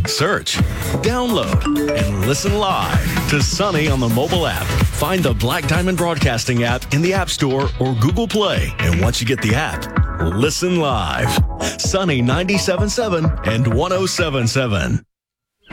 Search, download, and listen live to Sunny on the mobile app. Find the Black Diamond Broadcasting app in the App Store or Google Play. And once you get the app, listen live. Sunny 97.7 and 107.7.